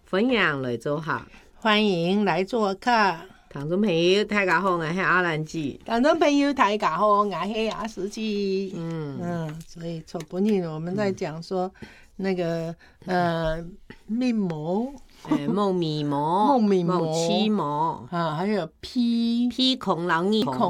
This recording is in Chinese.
分享来做客。 欢迎来做客。 听众朋友大家好，我是阿兰姐。 听众朋友大家好，我是阿司机。所以从本日我们在讲说那个面膜。 梦米膜、梦七膜还有披孔老二。